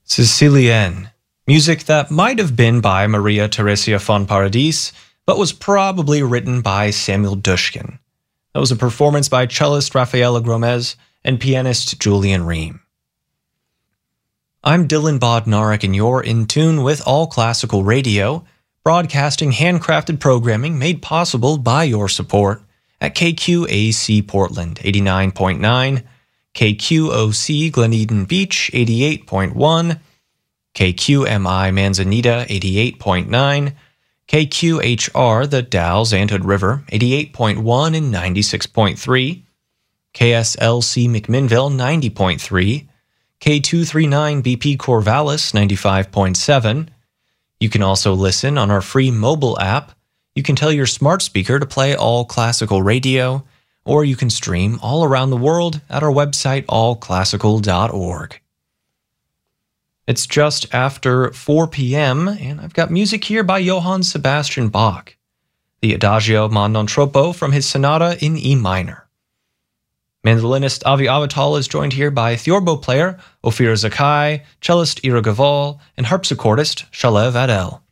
Sicilienne, music that might have been by Maria Theresia von Paradis, but was probably written by Samuel Dushkin. That was a performance by cellist Rafaela Gromez and pianist Julian Ream. I'm Dylan Bodnarik, and you're in tune with All Classical Radio, broadcasting handcrafted programming made possible by your support at KQAC Portland 89.9, KQOC Glen Eden Beach 88.1, KQMI Manzanita 88.9, KQHR The Dalles Anthood River 88.1 and 96.3, KSLC McMinnville 90.3, K239 BP Corvallis 95.7. You can also listen on our free mobile app. You can tell your smart speaker to play All Classical Radio, or you can stream all around the world at our website, allclassical.org. It's just after 4 p.m., and I've got music here by Johann Sebastian Bach, the Adagio ma non troppo from his sonata in E minor. Mandolinist Avi Avital is joined here by theorbo player Ophir Zakai, cellist Ira Gaval, and harpsichordist Shalev Adel.